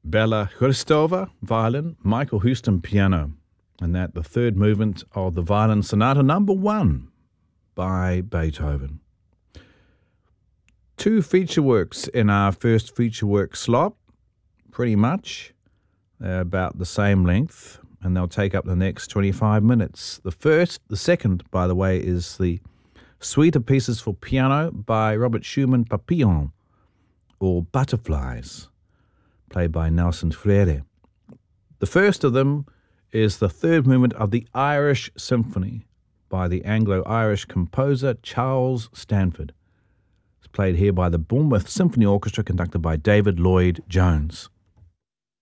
Bella Hristova, violin, Michael Houston, piano. And that the third movement of the Violin Sonata number 1 by Beethoven. 2 feature works in our first feature work slot, pretty much. They're about the same length, and they'll take up the next 25 minutes. The second, by the way, is the Suite of Pieces for Piano by Robert Schumann, Papillon, or Butterflies, played by Nelson Freire. The first of them is the third movement of the Irish Symphony by the Anglo-Irish composer Charles Stanford. It's played here by the Bournemouth Symphony Orchestra, conducted by David Lloyd-Jones.